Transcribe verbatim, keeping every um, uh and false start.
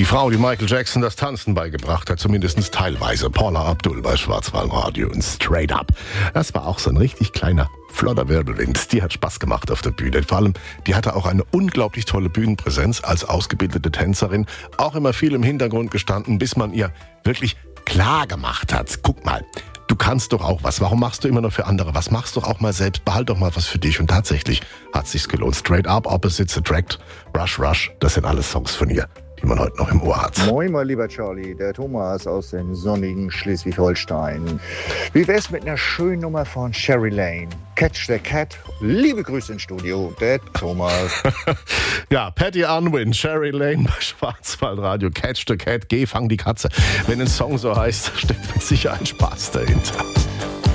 Die Frau, die Michael Jackson das Tanzen beigebracht hat, zumindest teilweise. Paula Abdul bei Schwarzwaldradio und Straight Up. Das war auch so ein richtig kleiner, flotter Wirbelwind. Die hat Spaß gemacht auf der Bühne. Vor allem, die hatte auch eine unglaublich tolle Bühnenpräsenz als ausgebildete Tänzerin. Auch immer viel im Hintergrund gestanden, bis man ihr wirklich klar gemacht hat. Guck mal, du kannst doch auch was. Warum machst du immer nur für andere? Was machst du auch mal selbst? Behalt doch mal was für dich. Und tatsächlich hat sich's gelohnt. Straight Up, Opposites Attract, Rush Rush, das sind alles Songs von ihr, die man heute noch im Ohr hat. Moin, mein lieber Charlie, der Thomas aus dem sonnigen Schleswig-Holstein. Wie wär's mit einer schönen Nummer von Sherry Lane? Catch the Cat. Liebe Grüße ins Studio, der Thomas. Ja, Patty Unwin, Sherry Lane bei Schwarzwaldradio. Catch the Cat, geh, fang die Katze. Wenn ein Song so heißt, steckt mit Sicherheit Spaß dahinter.